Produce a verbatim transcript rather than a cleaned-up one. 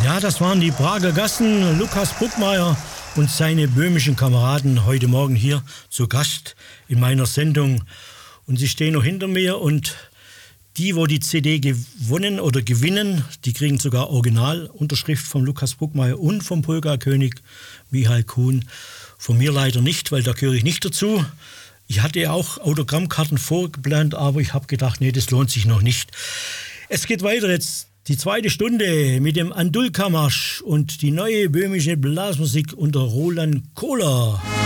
Ja, das waren die Prager Gassen, Lukas Bruckmeier und seine böhmischen Kameraden heute Morgen hier zu Gast in meiner Sendung. Und sie stehen noch hinter mir und die, wo die C D gewonnen oder gewinnen, die kriegen sogar Originalunterschrift von Lukas Bruckmeier und vom Polka-König Michael Kuhn. Von mir leider nicht, weil da gehöre ich nicht dazu. Ich hatte auch Autogrammkarten vorgeplant, aber ich habe gedacht, nee, das lohnt sich noch nicht. Es geht weiter jetzt. Die zweite Stunde mit dem Andulka-Marsch und die neue böhmische Blasmusik unter Roland Kohler.